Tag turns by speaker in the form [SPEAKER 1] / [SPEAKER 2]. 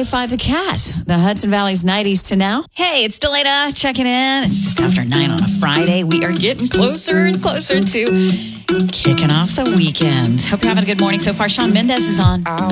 [SPEAKER 1] 98.5 The Cat, the Hudson Valley's 90s to now. Hey, it's Delana checking in. It's just after 9 on a Friday. We are getting closer and closer to kicking off the weekend. Hope you're having a good morning so far. Shawn Mendes is on.